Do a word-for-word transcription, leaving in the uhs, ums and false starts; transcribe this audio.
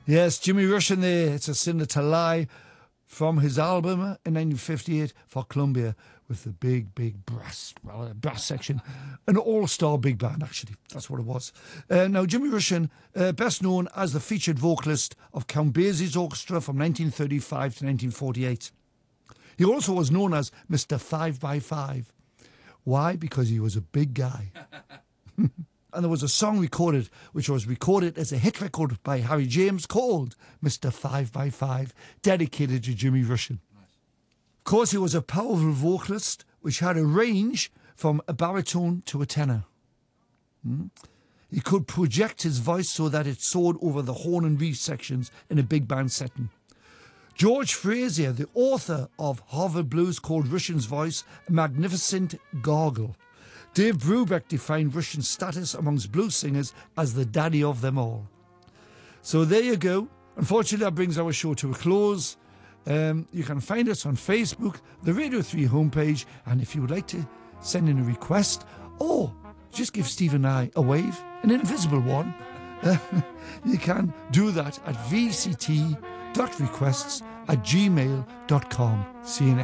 Yes, Jimmy Rushing there. It's a Sin to Lie from his album in nineteen fifty-eight for Columbia with the big, big brass, well, brass section. An all-star big band, actually. That's what it was. Uh, now, Jimmy Rushing, uh, best known as the featured vocalist of Count Basie's Orchestra from nineteen thirty-five to nineteen forty-eight. He also was known as Mister Five by Five. Why? Because he was a big guy. And there was a song recorded, which was recorded as a hit record by Harry James called Mister Five by Five, dedicated to Jimmy Rushing. Nice. Of course, he was a powerful vocalist, which had a range from a baritone to a tenor. Hmm? He could project his voice so that it soared over the horn and reed sections in a big band setting. George Frazier, the author of Harvard Blues, called Rushing's voice a magnificent gargle. Dave Brubeck defined Rushing's status amongst blues singers as the daddy of them all. So there you go. Unfortunately, that brings our show to a close. Um, you can find us on Facebook, the Radio three homepage, and if you would like to send in a request or just give Steve and I a wave, an invisible one, uh, you can do that at v c t dot requests at gmail dot com. See you next